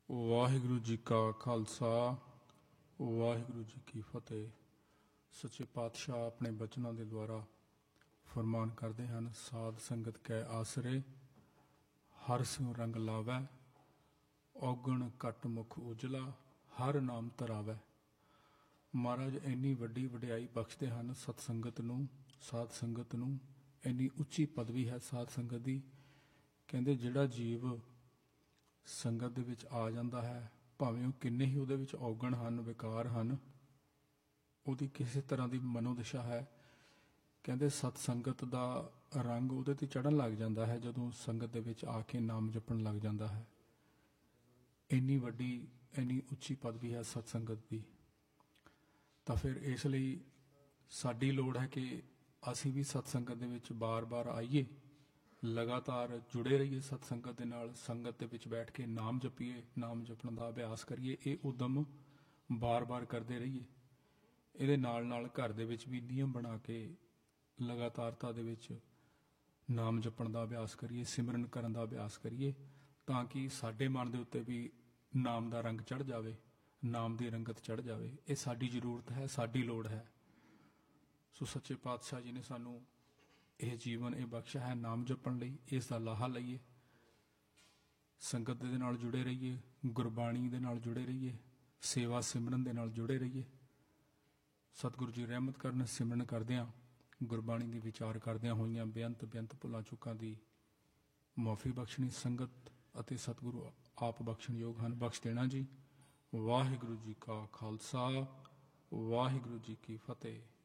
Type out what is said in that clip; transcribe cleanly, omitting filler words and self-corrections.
ਵਾਹਿਗੁਰੂ ਜੀ ਕਾ ਖਾਲਸਾ ਵਾਹਿਗੁਰੂ ਜੀ ਕੀ ਫਤਿਹ। ਸੱਚੇ ਪਾਤਸ਼ਾਹ ਆਪਣੇ ਬਚਨਾਂ ਦੇ ਦੁਆਰਾ ਫਰਮਾਨ ਕਰਦੇ ਹਨ, ਸਾਧ ਸੰਗਤ ਕੈ ਆਸਰੇ ਹਰ ਸਿਉ ਰੰਗ ਲਾਵੈ, ਔਗਣ ਘਟ ਮੁਖ ਉਜਲਾ ਹਰ ਨਾਮ ਧਰਾਵੈ। ਮਹਾਰਾਜ ਇੰਨੀ ਵੱਡੀ ਵਡਿਆਈ ਬਖਸ਼ਦੇ ਹਨ ਸਤ ਸੰਗਤ ਨੂੰ, ਸਾਧ ਸੰਗਤ ਨੂੰ। ਇੰਨੀ ਉੱਚੀ ਪਦਵੀ ਹੈ ਸਾਧ ਸੰਗਤ ਦੀ। ਕਹਿੰਦੇ ਜਿਹੜਾ ਜੀਵ ਸੰਗਤ ਦੇ ਵਿੱਚ ਆ ਜਾਂਦਾ ਹੈ, ਭਾਵੇਂ ਉਹ ਕਿੰਨੇ ਹੀ ਉਹਦੇ ਵਿੱਚ ਔਗਣ ਹਨ, ਵਿਕਾਰ ਹਨ, ਉਹਦੀ ਕਿਸੇ ਤਰ੍ਹਾਂ ਦੀ ਮਨੋਦਸ਼ਾ ਹੈ, ਕਹਿੰਦੇ ਸਤ ਸੰਗਤ ਦਾ ਰੰਗ ਉਹਦੇ ਤੇ ਚੜ੍ਹਨ ਲੱਗ ਜਾਂਦਾ ਹੈ ਜਦੋਂ ਸੰਗਤ ਦੇ ਵਿੱਚ ਆ ਕੇ ਨਾਮ ਜਪਣ ਲੱਗ ਜਾਂਦਾ ਹੈ। ਇੰਨੀ ਵੱਡੀ ਇੰਨੀ ਉੱਚੀ ਪਦਵੀ ਹੈ ਸਤ ਸੰਗਤ ਦੀ। ਤਾਂ ਫਿਰ ਇਸ ਲਈ ਸਾਡੀ ਲੋੜ ਹੈ ਕਿ ਅਸੀਂ ਵੀ ਸਤ ਸੰਗਤ ਦੇ ਵਿੱਚ ਬਾਰ-ਬਾਰ ਆਈਏ, ਲਗਾਤਾਰ ਜੁੜੇ ਰਹੀਏ ਸਤ ਸੰਗਤ ਦੇ ਨਾਲ, ਸੰਗਤ ਦੇ ਵਿੱਚ ਬੈਠ ਕੇ ਨਾਮ ਜਪੀਏ, ਨਾਮ ਜਪਣ ਦਾ ਅਭਿਆਸ ਕਰੀਏ। ਇਹ ਉਦਮ ਬਾਰ-ਬਾਰ ਕਰਦੇ ਰਹੀਏ। ਇਹਦੇ ਨਾਲ ਨਾਲ ਘਰ ਦੇ ਵਿੱਚ ਵੀ ਨਿਯਮ ਬਣਾ ਕੇ ਲਗਾਤਾਰਤਾ ਦੇ ਵਿੱਚ ਨਾਮ ਜਪਣ ਦਾ ਅਭਿਆਸ ਕਰੀਏ, ਸਿਮਰਨ ਕਰਨ ਦਾ ਅਭਿਆਸ ਕਰੀਏ, ਤਾਂ ਕਿ ਸਾਡੇ ਮਨ ਦੇ ਉੱਤੇ ਵੀ ਨਾਮ ਦਾ ਰੰਗ ਚੜ੍ਹ ਜਾਵੇ, ਨਾਮ ਦੀ ਰੰਗਤ ਚੜ੍ਹ ਜਾਵੇ। ਇਹ ਸਾਡੀ ਜ਼ਰੂਰਤ ਹੈ, ਸਾਡੀ ਲੋੜ ਹੈ। ਸੋ ਸੱਚੇ ਪਾਤਸ਼ਾਹ ਜੀ ਨੇ ਸਾਨੂੰ ਇਹ ਜੀਵਨ ਇਹ ਬਖਸ਼ਿਆ ਹੈ ਨਾਮ ਜਪਣ ਲਈ। ਇਸ ਦਾ ਲਾਹਾ ਲਈਏ, ਸੰਗਤ ਦੇ ਨਾਲ ਜੁੜੇ ਰਹੀਏ, ਗੁਰਬਾਣੀ ਦੇ ਨਾਲ ਜੁੜੇ ਰਹੀਏ, ਸੇਵਾ ਸਿਮਰਨ ਦੇ ਨਾਲ ਜੁੜੇ ਰਹੀਏ। ਸਤਿਗੁਰੂ ਜੀ ਰਹਿਮਤ ਕਰਨ, ਸਿਮਰਨ ਕਰਦਿਆਂ, ਗੁਰਬਾਣੀ ਦੇ ਵਿਚਾਰ ਕਰਦਿਆਂ ਹੋਈਆਂ ਬੇਅੰਤ ਭੁੱਲਾਂ ਚੁੱਕਾਂ ਦੀ ਮੁਆਫੀ ਬਖਸ਼ਣੀ ਸੰਗਤ ਅਤੇ ਸਤਿਗੁਰੂ ਆਪ ਬਖਸ਼ਣਯੋਗ ਹਨ। ਬਖਸ਼ ਦੇਣਾ ਜੀ। ਵਾਹਿਗੁਰੂ ਜੀ ਕਾ ਖਾਲਸਾ ਵਾਹਿਗੁਰੂ ਜੀ ਕੀ ਫਤਿਹ।